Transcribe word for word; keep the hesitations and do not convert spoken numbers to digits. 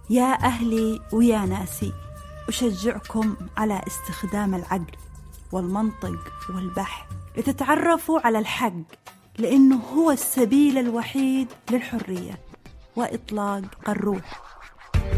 يا أهلي ويا ناسي، أشجعكم على استخدام العقل والمنطق والبحث لتتعرفوا على الحق، لأنه هو السبيل الوحيد للحرية وإطلاق الروح.